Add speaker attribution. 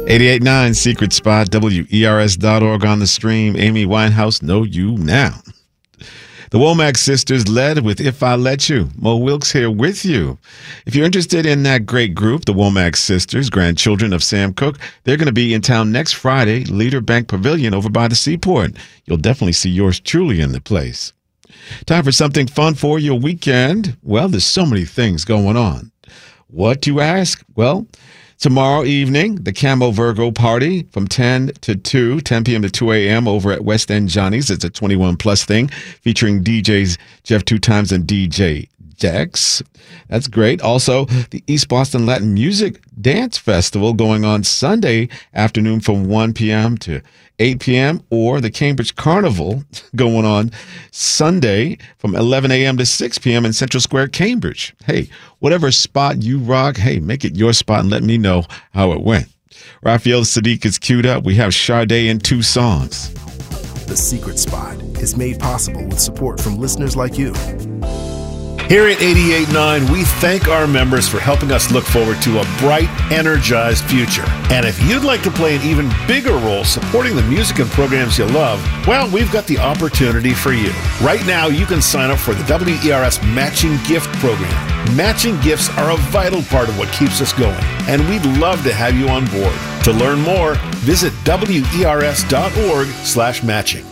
Speaker 1: 88.9 Secret Spot, WERS.org on the stream. Amy Winehouse, Know You Now. The Womack sisters led with If I Let You. Mo Wilkes here with you. If you're interested in that great group, the Womack sisters, grandchildren of Sam Cooke, they're going to be in town next Friday, Leader Bank Pavilion over by the seaport. You'll definitely see yours truly in the place. Time for something fun for your weekend. Well, there's so many things going on. What, you ask? Well, tomorrow evening, the Camo Virgo party from 10 p.m. to 2 a.m. over at West End Johnny's. It's a 21-plus thing featuring DJs Jeff Two Times and DJ Dex. That's great. Also, the East Boston Latin Music Dance Festival going on Sunday afternoon from 1 p.m. to 8 p.m. or the Cambridge Carnival going on Sunday from 11 a.m. to 6 p.m. in Central Square, Cambridge. Hey, whatever spot you rock, hey, make it your spot and let me know how it went. Raphael Sadiq is queued up. We have Sade in 2 songs.
Speaker 2: The Secret Spot is made possible with support from listeners like you.
Speaker 3: Here at 88.9, we thank our members for helping us look forward to a bright, energized future. And if you'd like to play an even bigger role supporting the music and programs you love, well, we've got the opportunity for you. Right now, you can sign up for the WERS Matching Gift Program. Matching gifts are a vital part of what keeps us going, and we'd love to have you on board. To learn more, visit WERS.org/matching.